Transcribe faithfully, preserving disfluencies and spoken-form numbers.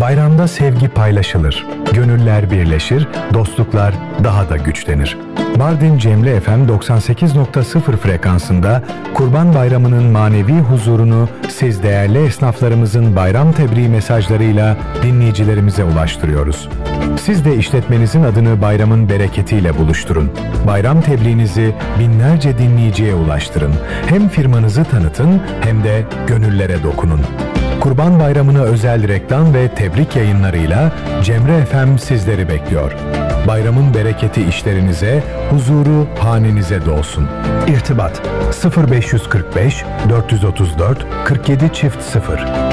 Bayramda sevgi paylaşılır, gönüller birleşir, dostluklar daha da güçlenir. Mardin Cemre F M doksan sekiz nokta sıfır frekansında Kurban Bayramı'nın manevi huzurunu siz değerli esnaflarımızın bayram tebriği mesajlarıyla dinleyicilerimize ulaştırıyoruz. Siz de işletmenizin adını bayramın bereketiyle buluşturun. Bayram tebriğinizi binlerce dinleyiciye ulaştırın. Hem firmanızı tanıtın hem de gönüllere dokunun. Kurban Bayramı'na özel reklam ve tebrik yayınlarıyla Cemre F M sizleri bekliyor. Bayramın bereketi işlerinize, huzuru hanenize dolsun. İrtibat sıfır beş kırk beş dört yüz otuz dört kırk yedi çift sıfır